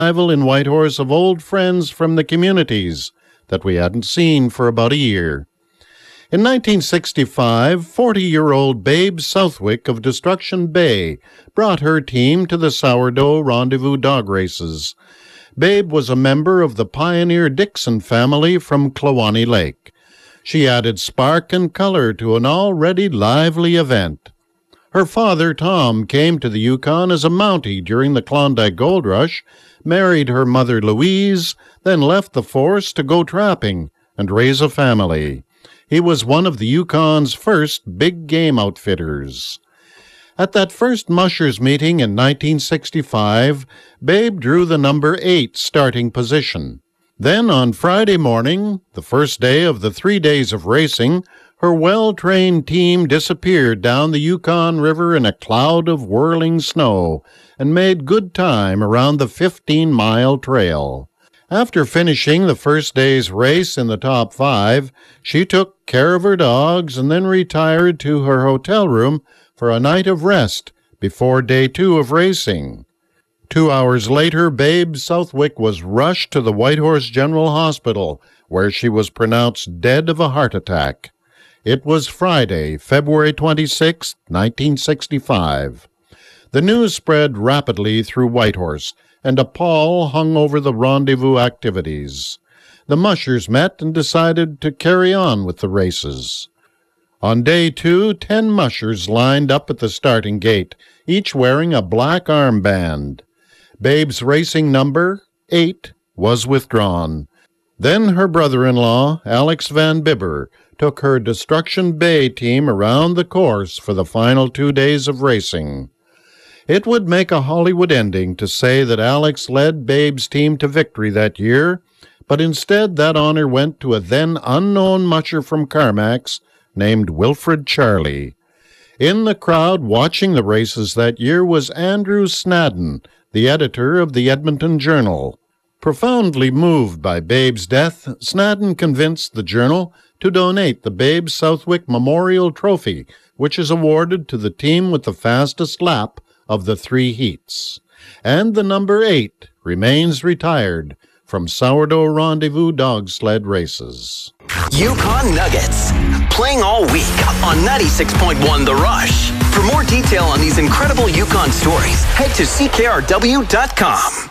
arrival in Whitehorse of old friends from the communities that we hadn't seen for about a year. In 1965, 40-year-old Babe Southwick of Destruction Bay brought her team to the Sourdough Rendezvous dog races. Babe was a member of the pioneer Dixon family from Klawani Lake. She added spark and color to an already lively event. Her father, Tom, came to the Yukon as a Mountie during the Klondike Gold Rush, married her mother, Louise, then left the force to go trapping and raise a family. He was one of the Yukon's first big game outfitters. At that first mushers meeting in 1965, Babe drew the number 8 starting position. Then on Friday morning, the first day of the 3 days of racing, her well-trained team disappeared down the Yukon River in a cloud of whirling snow and made good time around the 15-mile trail. After finishing the first day's race in the top 5, she took care of her dogs and then retired to her hotel room for a night of rest before day 2 of racing. 2 hours later, Babe Southwick was rushed to the Whitehorse General Hospital, where she was pronounced dead of a heart attack. It was Friday, February 26, 1965. The news spread rapidly through Whitehorse, and a pall hung over the rendezvous activities. The mushers met and decided to carry on with the races. On day 2, 10 mushers lined up at the starting gate, each wearing a black armband. Babe's racing number, 8, was withdrawn. Then her brother-in-law, Alex Van Bibber, took her Destruction Bay team around the course for the final 2 days of racing. It would make a Hollywood ending to say that Alex led Babe's team to victory that year, but instead that honor went to a then unknown musher from Carmacks named Wilfred Charlie. In the crowd watching the races that year was Andrew Snadden, the editor of the Edmonton Journal. Profoundly moved by Babe's death, Snadden convinced the Journal to donate the Babe Southwick Memorial Trophy, which is awarded to the team with the fastest lap of the 3 heats. And the number 8 remains retired from Sourdough Rendezvous dog sled races. Yukon Nuggets, playing all week on 96.1 The Rush. For more detail on these incredible Yukon stories, head to ckrw.com.